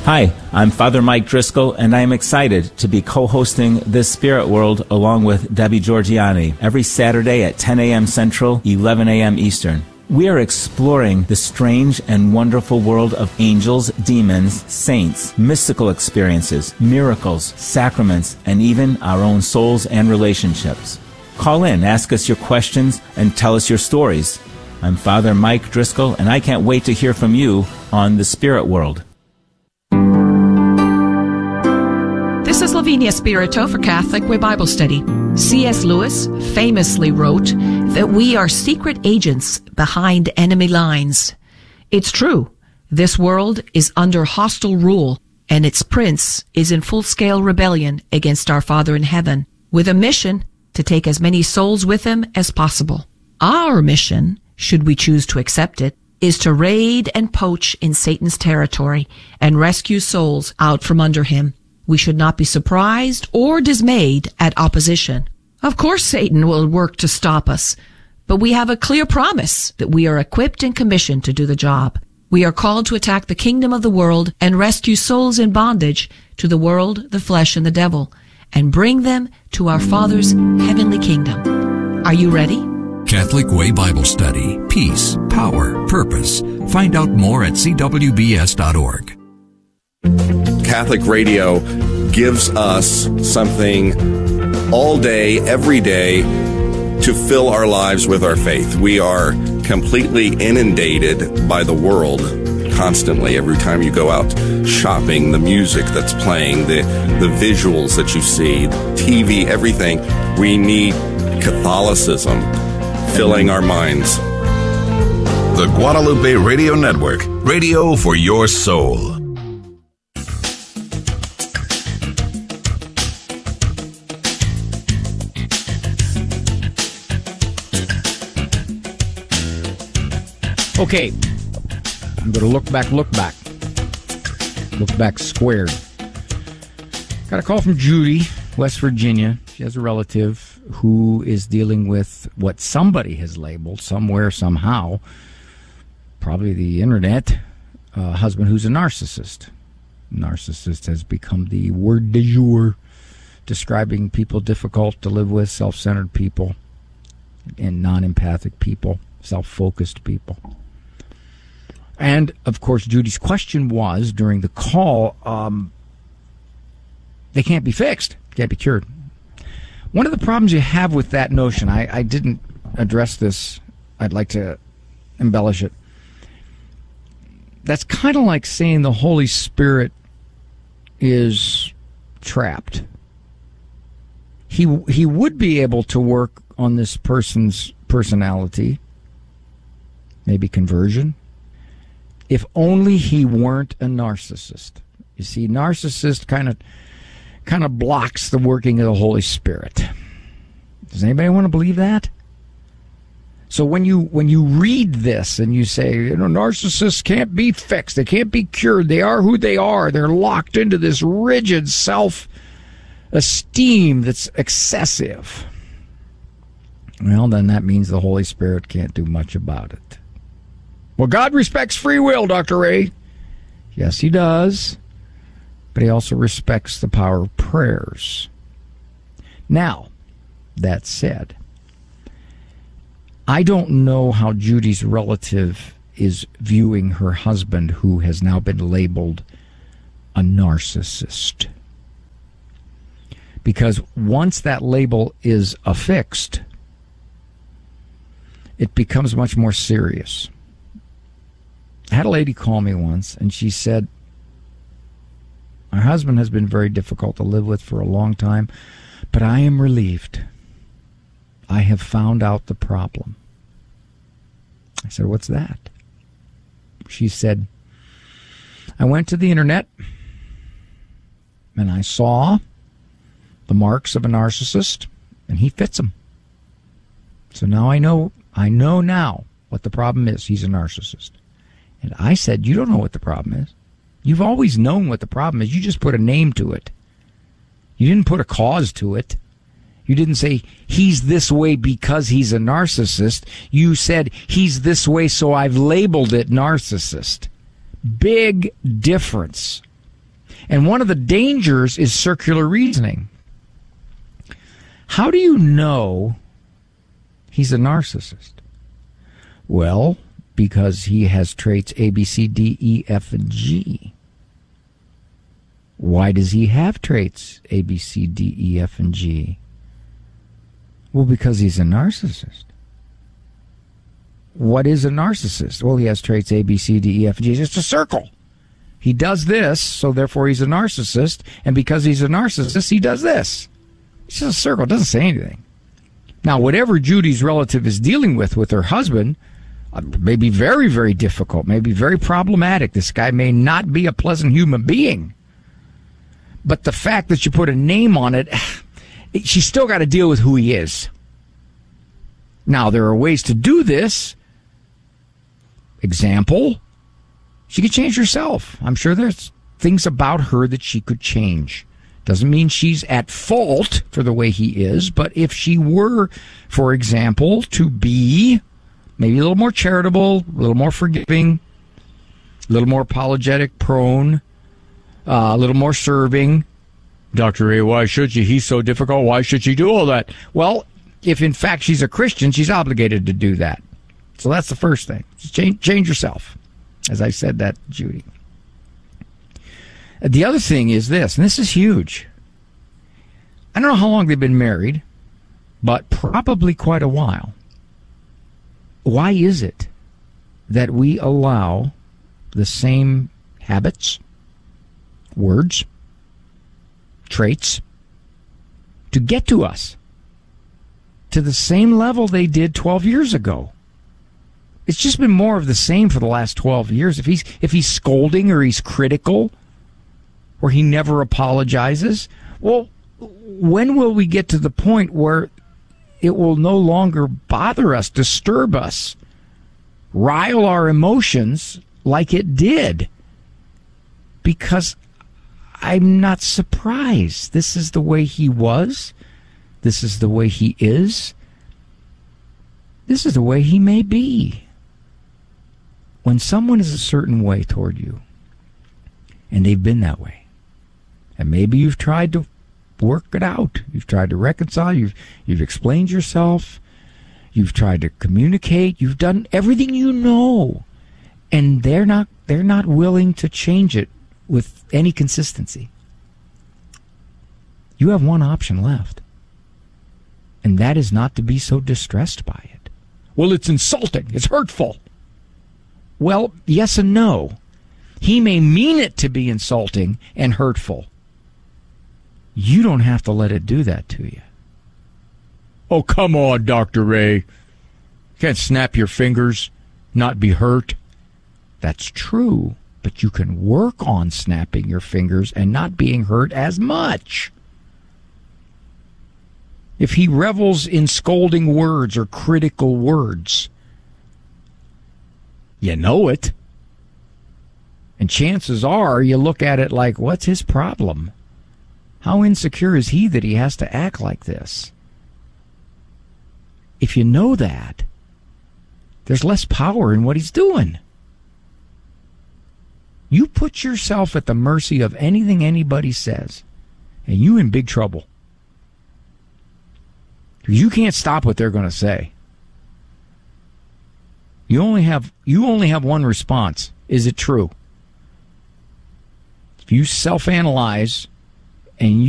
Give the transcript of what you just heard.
Hi, I'm Father Mike Driscoll, and I am excited to be co-hosting This Spirit World along with Debbie Georgiani every Saturday at 10 a.m. Central, 11 a.m. Eastern. We are exploring the strange and wonderful world of angels, demons, saints, mystical experiences, miracles, sacraments, and even our own souls and relationships. Call in, ask us your questions, and tell us your stories. I'm Father Mike Driscoll, and I can't wait to hear from you on The Spirit World. This is Lavinia Spirito for Catholic Way Bible Study. C.S. Lewis famously wrote that we are secret agents behind enemy lines. It's true. This world is under hostile rule, and its prince is in full-scale rebellion against our Father in heaven, with a mission to take as many souls with him as possible. Our mission, should we choose to accept it, is to raid and poach in Satan's territory and rescue souls out from under him. We should not be surprised or dismayed at opposition. Of course, Satan will work to stop us, but we have a clear promise that we are equipped and commissioned to do the job. We are called to attack the kingdom of the world and rescue souls in bondage to the world, the flesh, and the devil, and bring them to our Father's heavenly kingdom. Are you ready? Catholic Way Bible Study. Peace, power, purpose. Find out more at cwbs.org. Catholic Radio gives us something all day, every day, to fill our lives with our faith. We are completely inundated by the world constantly. Every time you go out shopping, the music that's playing, the visuals that you see, the TV, everything. We need Catholicism filling our minds. The Guadalupe Radio Network, radio for your soul. Okay, I'm going to look back squared. Got a call from Judy, West Virginia. She has a relative who is dealing with what somebody has labeled somewhere, somehow, probably the internet, a husband who's a narcissist. Narcissist has become the word du jour, describing people difficult to live with, self-centered people, and non-empathic people, self-focused people. And, of course, Judy's question was, during the call, they can't be fixed, can't be cured. One of the problems you have with that notion, I didn't address this, I'd like to embellish it. That's kind of like saying the Holy Spirit is trapped. He would be able to work on this person's personality, maybe conversion, if only he weren't a narcissist. You see, narcissist kind of blocks the working of the Holy Spirit. Does anybody want to believe that? So when you read this and you say, narcissists can't be fixed, they can't be cured, they are who they are, they're locked into this rigid self-esteem that's excessive, well, then that means the Holy Spirit can't do much about it. Well, God respects free will, Dr. Ray. Yes, he does. But he also respects the power of prayers. Now, that said, I don't know how Judy's relative is viewing her husband, who has now been labeled a narcissist. Because once that label is affixed, it becomes much more serious. I had a lady call me once, and she said, my husband has been very difficult to live with for a long time, but I am relieved. I have found out the problem. I said, what's that? She said, I went to the internet, and I saw the marks of a narcissist, and he fits them. So now I know now what the problem is. He's a narcissist. And I said, you don't know what the problem is. You've always known what the problem is. You just put a name to it. You didn't put a cause to it. You didn't say, he's this way because he's a narcissist. You said, he's this way, so I've labeled it narcissist. Big difference. And one of the dangers is circular reasoning. How do you know he's a narcissist? Well, because he has traits A, B, C, D, E, F, and G. Why does he have traits A, B, C, D, E, F, and G? Well, because he's a narcissist. What is a narcissist? Well, he has traits A, B, C, D, E, F, and G. It's just a circle. He does this, so therefore he's a narcissist, and because he's a narcissist, he does this. It's just a circle. It doesn't say anything. Now, whatever Judy's relative is dealing with her husband, may be very, very difficult, may be very problematic. This guy may not be a pleasant human being. But the fact that you put a name on it, she's still got to deal with who he is. Now, there are ways to do this. Example, she could change herself. I'm sure there's things about her that she could change. Doesn't mean she's at fault for the way he is, but if she were, for example, to be maybe a little more charitable, a little more forgiving, a little more apologetic prone, a little more serving. Dr. A, why should she? He's so difficult. Why should she do all that? Well, if in fact she's a Christian, she's obligated to do that. So that's the first thing. Change yourself. As I said that, Judy. The other thing is this, and this is huge. I don't know how long they've been married, but probably quite a while. Why is it that we allow the same habits, words, traits to get to us to the same level they did 12 years ago? It's just been more of the same for the last 12 years. If he's scolding or he's critical or he never apologizes, well, when will we get to the point where it will no longer bother us, disturb us, rile our emotions like it did? Because I'm not surprised. This is the way he was. This is the way he is. This is the way he may be. When someone is a certain way toward you, and they've been that way, and maybe you've tried to work it out, you've tried to reconcile, you've explained yourself, you've tried to communicate, you've done everything you know, and they're not willing to change it with any consistency. You have one option left, and that is not to be so distressed by it. Well, it's insulting, it's hurtful. Well, yes and no. He may mean it to be insulting and hurtful. You don't have to let it do that to you. Oh, come on, Dr. Ray. You can't snap your fingers, not be hurt. That's true, but you can work on snapping your fingers and not being hurt as much. If he revels in scolding words or critical words, you know it. And chances are you look at it like, what's his problem? How insecure is he that he has to act like this? If you know that, there's less power in what he's doing. You put yourself at the mercy of anything anybody says, and you're in big trouble. You can't stop what they're going to say. You only have one response. Is it true? If you self-analyze and